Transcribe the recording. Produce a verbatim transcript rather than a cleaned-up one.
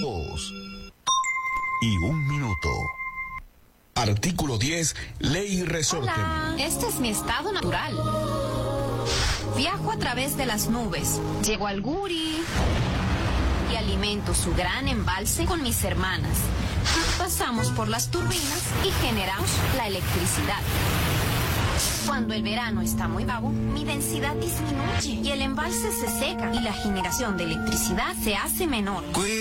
Dos y un minuto. Artículo diez, Ley Resorte. Hola, este es mi estado natural. Viajo a través de las nubes. Llego al Guri y alimento su gran embalse con mis hermanas. Pasamos por las turbinas y generamos la electricidad. Cuando el verano está muy bravo, mi densidad disminuye y el embalse se seca y la generación de electricidad se hace menor.